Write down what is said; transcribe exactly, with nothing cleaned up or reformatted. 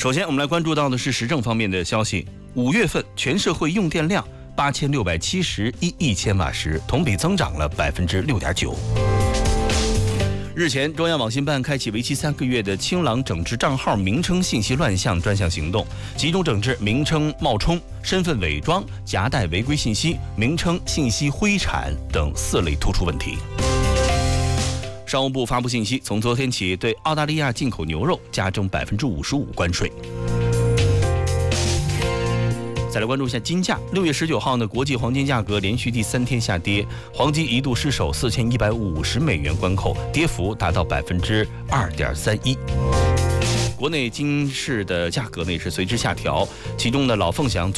首先，我们来关注到的是时政方面的消息。五月份全社会用电量八千六百七十一亿千瓦时，同比增长了百分之六点九。日前，中央网信办开启为期三个月的清朗整治账号名称信息乱象专项行动，集中整治名称冒充、身份伪装、夹带违规信息、名称信息灰产等四类突出问题。商务部发布信息，从昨天起对澳大利亚进口牛肉加征百分之五十五关税。再来关注一下金价，六月十九号呢，国际黄金价格连续第三天下跌，黄金一度失守四千一百五十美元关口，跌幅达到百分之二点三一。国内金市的价格呢也是随之下调，其中呢老凤祥